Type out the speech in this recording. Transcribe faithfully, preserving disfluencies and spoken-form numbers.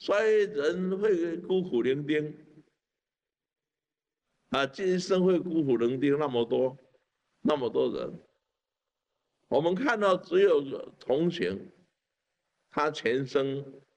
所以人会孤苦伶仃啊，今生会孤苦伶仃那么多，那么多人，我们看到只有同情，他前生